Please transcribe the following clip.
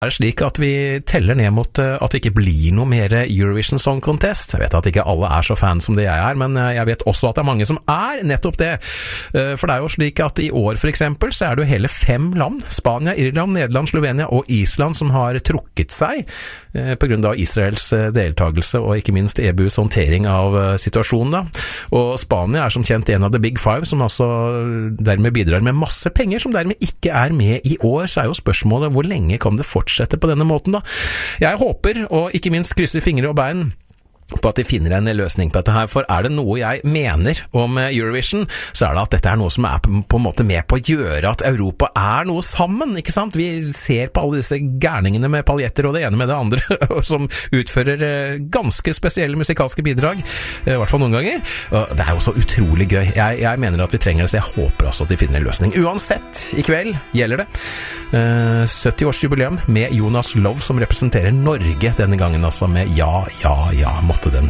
Er det slik at vi teller ned mot at det ikke blir noe mer Eurovision Song Contest? Jeg vet at ikke alle er så fan som det jeg er, men jeg vet også at det er mange som er nettopp det. For det er jo slik at i år for eksempel så er det jo hele 5 land, Spania, Irland, Nederland, Slovenia og Island, som har trukket seg på grunn av Israels deltagelse og ikke minst EBUs håndtering av situasjonen da. Og Spania er som kjent en av the big five, som altså dermed bidrar med masse penger, som dermed ikke er med i år. Så er jo spørsmålet, hvor lenge kan det fortsette på denne måten da? Jeg håper, og ikke minst krysser fingre og bein, på at de finner en løsning på dette her, for er det noe jeg mener om Eurovision, så er det at dette er noe som er på en måte med på å gjøre at Europa er noe sammen, ikke sant? Vi ser på alle disse gærningene med paljetter og det ene med det andre, som utfører ganske spesielle musikalske bidrag, i hvert fall noen ganger, og det er jo så utrolig gøy. Jeg mener at vi trenger det, så jeg håper også at de finner en løsning. Uansett, i kveld gjelder det 70-årsjubileum med Jonas Love, som representerer Norge denne gangen, altså med ja, måtte den